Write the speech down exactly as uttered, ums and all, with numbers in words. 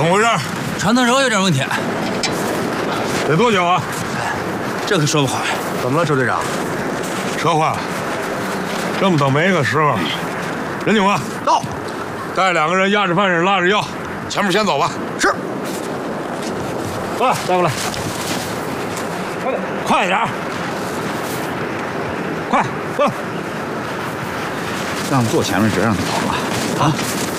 怎么回事？ 传动轴有点问题。 得多久啊？ 这可说不好。 怎么了，周队长？ 车坏了。这么倒霉个时候，任警官到， 带两个人压着犯人拉着腰，前面先走吧。 是。 过来，带过来。快点，快点，快，过来。 让他坐前面，别让他跑了。啊。